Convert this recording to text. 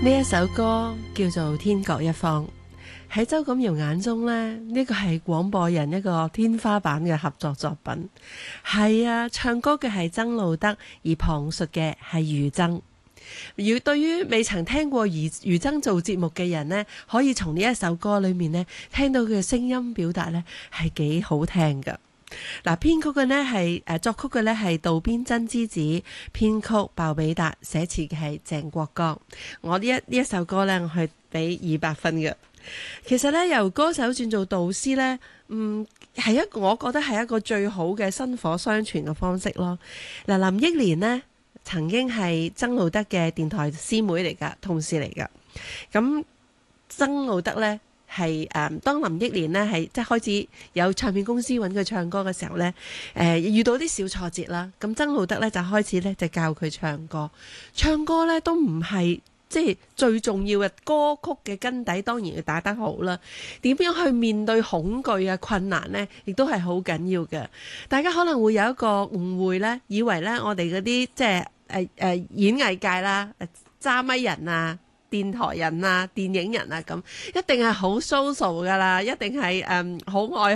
呢一首歌叫做《天各一方》，喺周錦堯眼中呢，呢個係廣播人一個天花板嘅合作作品。係啊，唱歌嘅係曾路德，而旁述嘅係俞琤。如對於未曾聽過俞琤做節目嘅人呢，可以從呢一首歌裏面呢聽到佢嘅聲音表達呢係幾好聽噶。嗱，編曲嘅呢係作曲嘅呢係渡邊真之子，編曲鮑比達，寫詞嘅係鄭國江。我呢一首歌呢，我係俾200分嘅。其實呢，由歌手轉做導師呢，係我覺得係一個最好嘅薪火相傳嘅方式咯。嗱，林憶蓮呢曾經係曾路德嘅電台師妹嚟噶，同事嚟噶。咁曾路德呢，係當林憶蓮呢係即係開始有唱片公司揾佢唱歌嘅時候呢，遇到啲小挫折啦，咁曾路德呢就開始呢就教佢唱歌。唱歌呢都唔係即係最重要嘅，歌曲嘅根底當然要打得好啦。點樣去面對恐懼啊困難呢，亦都係好緊要嘅。大家可能會有一個誤會呢，以為呢我哋嗰啲即係演藝界啦，揸咪人啊，電台人啊，電影人啊，咁一定係好 social 噶啦，一定係好愛